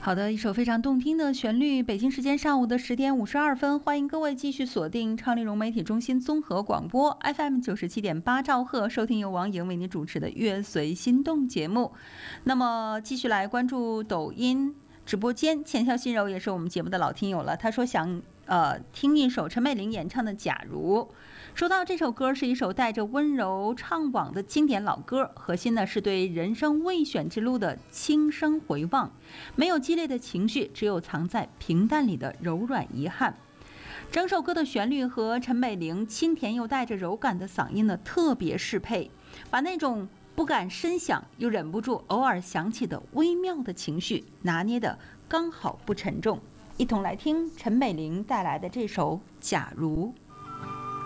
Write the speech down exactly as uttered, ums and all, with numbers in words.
好的，一首非常动听的旋律。北京时间上午的十点五十二分，欢迎各位继续锁定昌丽蓉媒体中心综合广播 F M 九十七点八兆赫，收听由王莹为您主持的《乐随心动》节目。那么，继续来关注抖音直播间，浅笑心柔也是我们节目的老听友了。他说想呃听一首陈美玲演唱的《假如》。说到这首歌是一首带着温柔怅惘的经典老歌，核心呢是对人生未选之路的轻声回望，没有激烈的情绪，只有藏在平淡里的柔软遗憾。整首歌的旋律和陈美玲清甜又带着柔感的嗓音呢特别适配，把那种不敢深想又忍不住偶尔想起的微妙的情绪拿捏的刚好不沉重。一同来听陈美玲带来的这首《假如》。